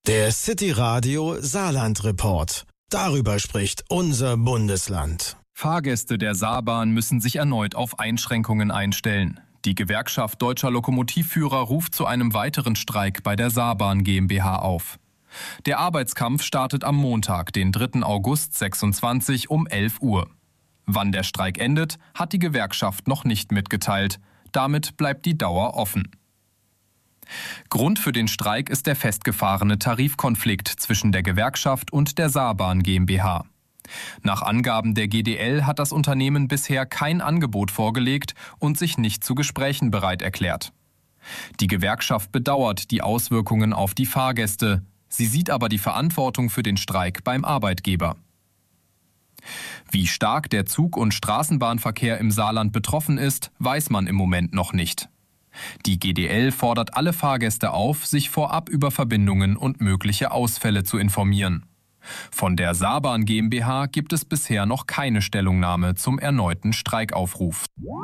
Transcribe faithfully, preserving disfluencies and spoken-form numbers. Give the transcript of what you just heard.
Der City Radio Saarland Report. Darüber spricht unser Bundesland. Fahrgäste der Saarbahn müssen sich erneut auf Einschränkungen einstellen. Die Gewerkschaft Deutscher Lokomotivführer ruft zu einem weiteren Streik bei der Saarbahn GmbH auf. Der Arbeitskampf startet am Montag, den dritten August sechsundzwanzig um elf Uhr. Wann der Streik endet, hat die Gewerkschaft noch nicht mitgeteilt. Damit bleibt die Dauer offen. Grund für den Streik ist der festgefahrene Tarifkonflikt zwischen der Gewerkschaft und der Saarbahn GmbH. Nach Angaben der G D L hat das Unternehmen bisher kein Angebot vorgelegt und sich nicht zu Gesprächen bereit erklärt. Die Gewerkschaft bedauert die Auswirkungen auf die Fahrgäste. Sie sieht aber die Verantwortung für den Streik beim Arbeitgeber. Wie stark der Zug- und Straßenbahnverkehr im Saarland betroffen ist, weiß man im Moment noch nicht. Die G D L fordert alle Fahrgäste auf, sich vorab über Verbindungen und mögliche Ausfälle zu informieren. Von der Saarbahn GmbH gibt es bisher noch keine Stellungnahme zum erneuten Streikaufruf.